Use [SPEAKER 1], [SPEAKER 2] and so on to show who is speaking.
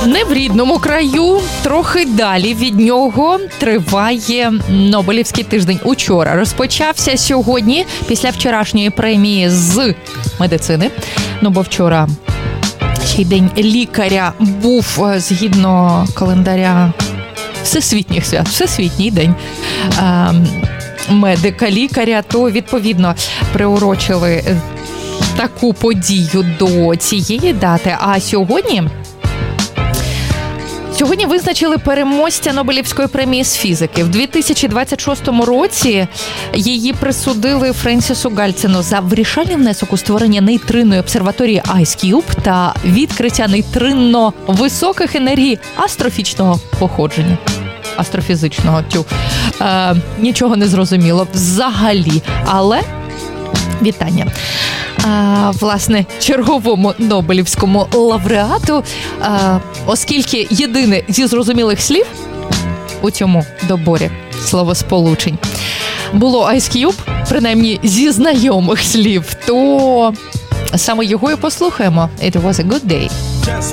[SPEAKER 1] Не в рідному краю, трохи далі від нього триває Нобелівський тиждень. Учора розпочався сьогодні, після вчорашньої премії з медицини. Ну, бо вчора ще й день лікаря був згідно календаря всесвітніх свят, всесвітній день медика-лікаря, то, відповідно, приурочили таку подію до цієї дати. А сьогодні визначили переможця Нобелівської премії з фізики. В 2026 році її присудили Френсісу Гальцину за вирішальний внесок у створення нейтринної обсерваторії IceCube та відкриття нейтринно високих енергій астрофічного походження. Астрофізичного, нічого не зрозуміло взагалі, але вітання. Власне, черговому Нобелівському лауреату, оскільки єдине зі зрозумілих слів у цьому доборі словосполучень було IceCube, принаймні зі знайомих слів, то саме його і послухаємо. It was a good day.